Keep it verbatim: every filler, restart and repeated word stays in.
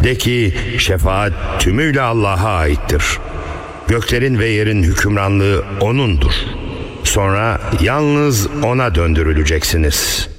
De ki şefaat tümüyle Allah'a aittir. Göklerin ve yerin hükümranlığı O'nundur. Sonra yalnız O'na döndürüleceksiniz.